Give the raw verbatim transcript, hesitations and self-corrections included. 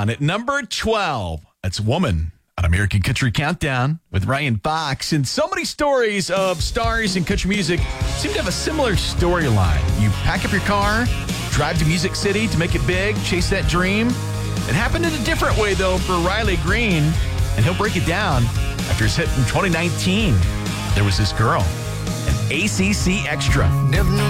down at number twelve. That's Woman on American Country Countdown with Ryan Fox. And so many stories of stars in country music seem to have a similar storyline. You pack up your car, drive to Music City to make it big, chase that dream. It happened in a different way, though, for Riley Green, and he'll break it down after his hit in twenty nineteen. There was this girl, an A C C extra. Never knew